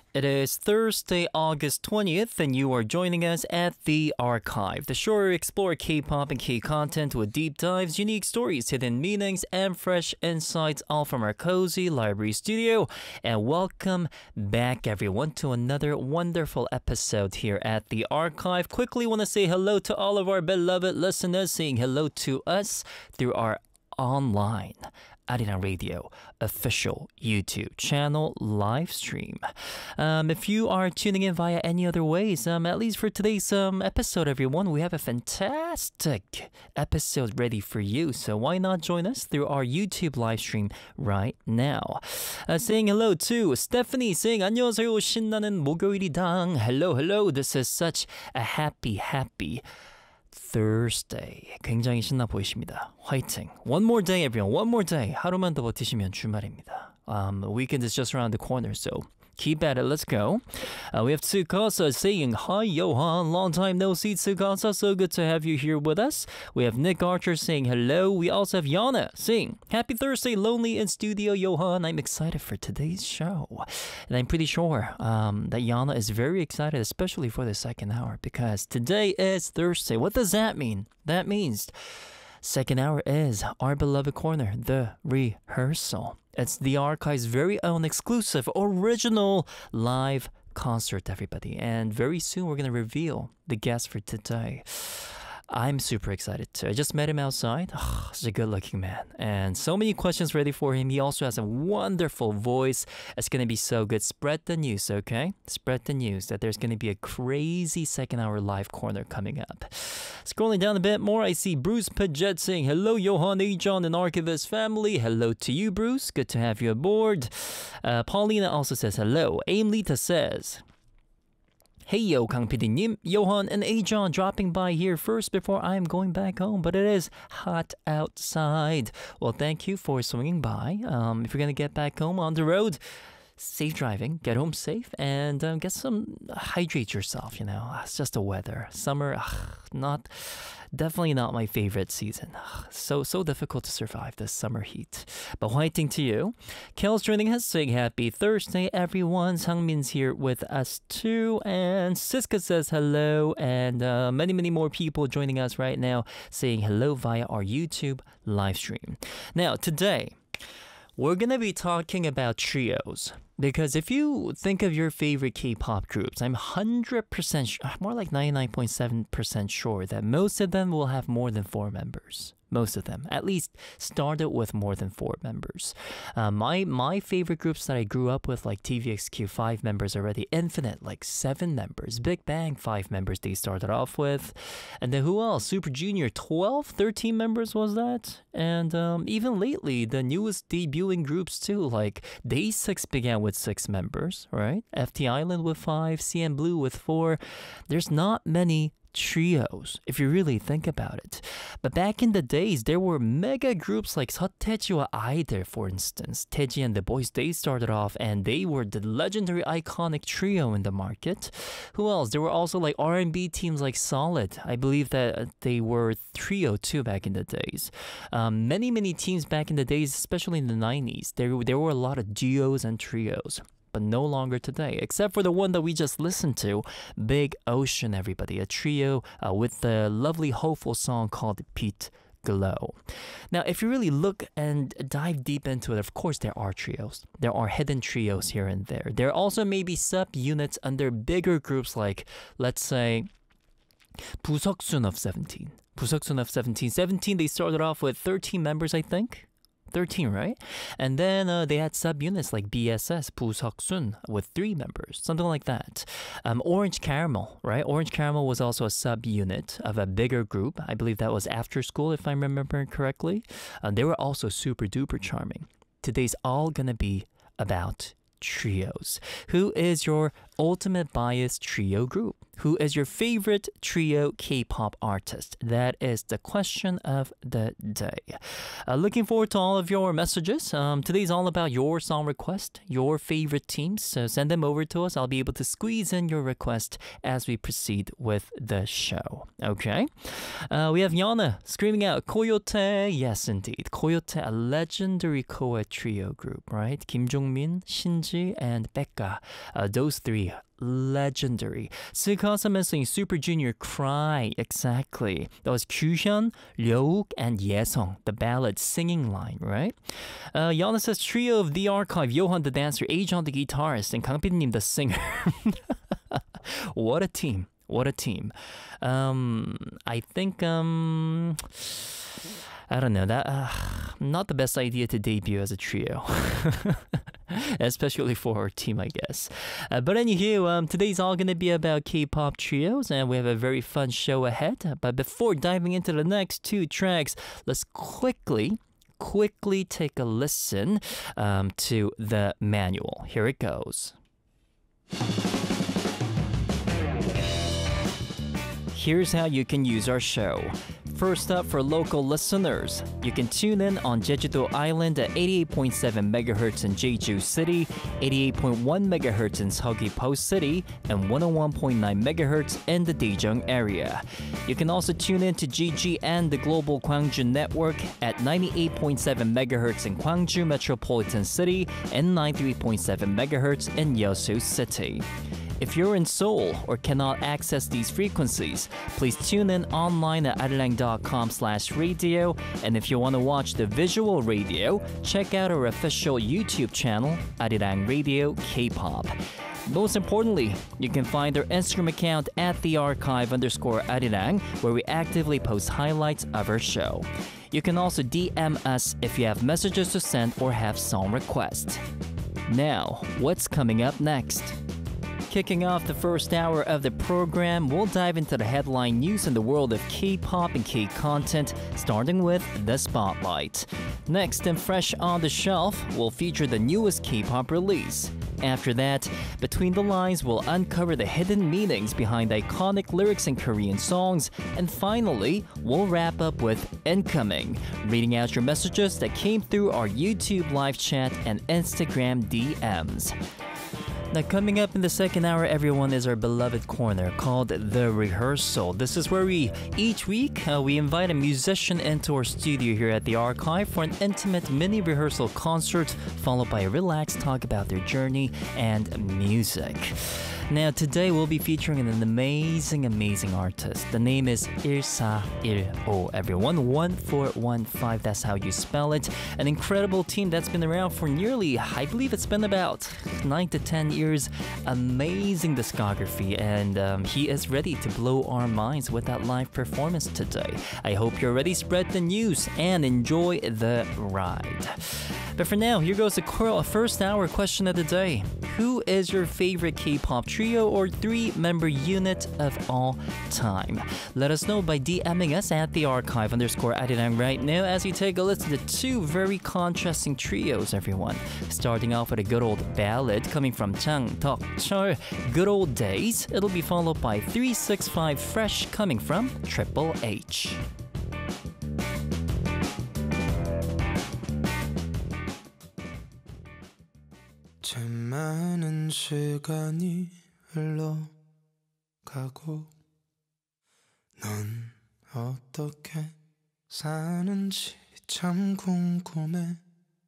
It is Thursday, August 20th, and you are joining us at The Archive, the show where we explore K-pop and K-content with deep dives, unique stories, hidden meanings, and fresh insights, all from our cozy library studio. And welcome back, everyone, to another wonderful episode here at The Archive. Quickly want to say hello to all of our beloved listeners, saying hello to us through our online Arirang Radio official YouTube channel live stream. If you are tuning in via any other ways, at least for today's episode, everyone, we have a fantastic episode ready for you. So why not join us through our YouTube live stream right now? Saying hello to Stephanie, saying 안녕하세요, 신나는 목요일이당. Hello. This is such a happy Thursday. 굉장히 신나 보이십니다. 화이팅. One more day, everyone. One more day. 하루만 더 버티시면 주말입니다. The weekend is just around the corner, so keep at it. Let's go. We have Tsukasa saying, hi, Johan. Long time no see, Tsukasa. So good to have you here with us. We have Nick Archer saying hello. We also have Yana saying, happy Thursday, lonely in studio, Johan. I'm excited for today's show. And I'm pretty sure that Yana is very excited, especially for the second hour, because today is Thursday. What does that mean? That means second hour is our beloved corner, the rehearsal. It's The Archive's very own exclusive, original live concert, everybody. And very soon we're going to reveal the guest for today. I'm super excited too. I just met him outside. Oh, such a good-looking man. And so many questions ready for him. He also has a wonderful voice. It's going to be so good. Spread the news, okay? Spread the news that there's going to be a crazy second hour live corner coming up. Scrolling down a bit more, I see Bruce Paget saying, hello, Johan, Ajon, and Archivist family. Hello to you, Bruce. Good to have you aboard. Paulina also says hello. Aimlita says, hey yo, Kang PD님, Johan and Ajon dropping by here first before I'm going back home, but it is hot outside. Well, thank you for swinging by. If you're going to get back home on the road, safe driving, get home safe, and hydrate yourself, It's just the weather. Summer, definitely not my favorite season. So difficult to survive this summer heat. But whiting to you. Kel's joining us saying happy Thursday, everyone. Sangmin's here with us too. And Siska says hello. And many more people joining us right now saying hello via our YouTube live stream. Now, today, we're going to be talking about trios. Because if you think of your favorite K-pop groups, I'm 100%, more like 99.7% sure that most of them will have more than 4 members. Most of them, at least, started with more than 4 members. My favorite groups that I grew up with, like TVXQ, 5 members already. Infinite, like 7 members. Big Bang, 5 members they started off with. And then who else? Super Junior, 12, 13 members was that? And even lately, the newest debuting groups too, like Day6 began with 6 members, right? FT Island with 5, CN Blue with 4. There's not many trios, if you really think about it. But back in the days, there were mega groups like Seo Idol, for instance. Taeji and the boys, they started off and they were the legendary iconic trio in the market. Who else? There were also like R&B teams like Solid. I believe that they were trio too back in the days. Many teams back in the days, especially in the 90s, there were a lot of duos and trios. But no longer today, except for the one that we just listened to, Big Ocean, everybody, a trio with the lovely hopeful song called Pete Glow. Now, if you really look and dive deep into it, of course there are trios. There are hidden trios here and there. There are also maybe sub-units under bigger groups like, let's say, Buseoksun of 17. Buseoksun of 17. 17, they started off with 13 members, I think. 13, right? And then they had sub-units like BSS, Buseoksun, with 3 members, something like that. Orange Caramel, right? Orange Caramel was also a sub-unit of a bigger group. I believe that was After School, if I'm remembering correctly. They were also super duper charming. Today's all gonna be about trios. Who is your ultimate bias trio group? Who is your favorite trio K-pop artist? That is the question of the day. Looking forward to all of your messages. Today's all about your song request, your favorite teams. So send them over to us. I'll be able to squeeze in your request as we proceed with the show. Okay? We have Yana screaming out, Coyote. Yes, indeed. Coyote, a legendary co-ed trio group, right? Kim Jong-min, Shinji, and Becca. Those three legendary. Sukasa saying Super Junior Cry. Exactly. That was Kyuhyun, Ryouk, and Yesong, the ballad singing line, right? Yana says trio of The Archive, Johan the dancer, Ajon the guitarist, and Kang Bin-nim the singer. What a team. What a team. I think I don't know, that not the best idea to debut as a trio. Especially for our team, I guess. But anywho, today's all going to be about K-pop trios, and we have a very fun show ahead. But before diving into the next two tracks, let's quickly take a listen to the manual. Here it goes. Here's how you can use our show. First up, for local listeners, you can tune in on Jeju-do Island at 88.7 MHz in Jeju City, 88.1 MHz in Seogwipo City, and 101.9 MHz in the Daejeong area. You can also tune in to GG and the Global Gwangju Network at 98.7 MHz in Gwangju Metropolitan City and 93.7 MHz in Yeosu City. If you're in Seoul or cannot access these frequencies, please tune in online at arirang.com/radio. And if you want to watch the visual radio, check out our official YouTube channel, Arirang Radio K-pop. Most importantly, you can find our Instagram account at thearchive_arirang, where we actively post highlights of our show. You can also DM us if you have messages to send or have song requests. Now, what's coming up next? Kicking off the first hour of the program, we'll dive into the headline news in the world of K-pop and K-content, starting with The Spotlight. Next, and fresh on the shelf, we'll feature the newest K-pop release. After that, Between the Lines will uncover the hidden meanings behind iconic lyrics in Korean songs. And finally, we'll wrap up with Incoming, reading out your messages that came through our YouTube live chat and Instagram DMs. Now, coming up in the second hour, everyone, is our beloved corner called The Rehearsal. This is where each week, we invite a musician into our studio here at the Archive for an intimate mini rehearsal concert, followed by a relaxed talk about their journey and music. Now, today we'll be featuring an amazing artist. The name is 1410, everyone. 1415, that's how you spell it. An incredible team that's been around for nearly, I believe it's been about 9 to 10 years. Amazing discography, and he is ready to blow our minds with that live performance today. I hope you're ready. Spread the news and enjoy the ride. But for now, here goes the first hour question of the day. Who is your favorite K-pop trio or three-member unit of all time? Let us know by DMing us at thearchive_arirang right now as we take a listen to two very contrasting trios, everyone. Starting off with a good old ballad coming from Chang Deok-chul, Good Old Days. It'll be followed by 365 Fresh coming from Triple H. 참 많은 시간이 흘러가고 넌 어떻게 사는지 참 궁금해